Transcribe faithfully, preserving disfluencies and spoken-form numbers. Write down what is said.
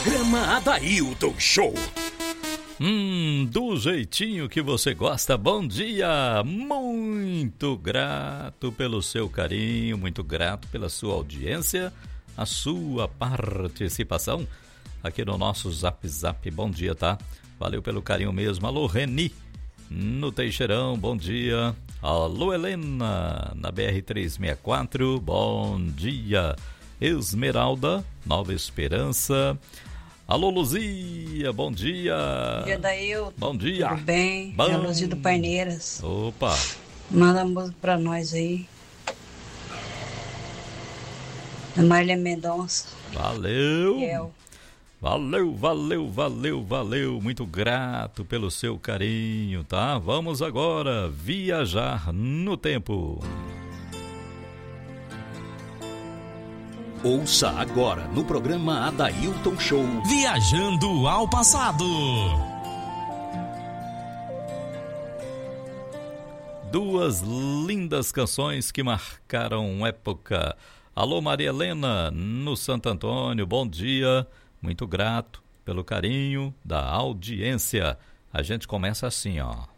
Programa Adailton Show. Hum, do jeitinho que você gosta. Bom dia, muito grato pelo seu carinho, muito grato pela sua audiência, a sua participação aqui no nosso Zap Zap. Bom dia, tá? Valeu pelo carinho mesmo. Alô, Reni, no Teixeirão, bom dia. Alô, Helena, na B R trezentos e sessenta e quatro, bom dia. Esmeralda, Nova Esperança. Alô, Luzia, bom dia. Bom dia, Dailton. Bom dia. Tudo bem? Bom. É a Luzia do Parneiras. Opa. Manda música pra nós aí. A Marília Mendonça. Valeu. Eu. Valeu, valeu, valeu, valeu. Muito grato pelo seu carinho, tá? Vamos agora viajar no tempo. Ouça agora no programa Adailton Show. Viajando ao passado. Duas lindas canções que marcaram época. Alô, Maria Helena, no Santo Antônio, bom dia. Muito grato pelo carinho da audiência. A gente começa assim, ó.